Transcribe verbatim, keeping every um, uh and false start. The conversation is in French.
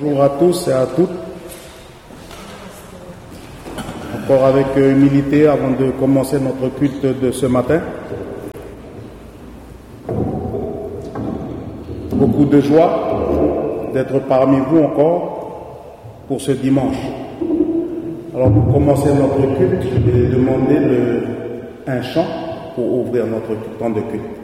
Bonjour à tous et à toutes. Encore avec humilité avant de commencer notre culte de ce matin. Beaucoup de joie d'être parmi vous encore pour ce dimanche. Alors pour commencer notre culte, je vais demander le, un chant pour ouvrir notre temps de culte.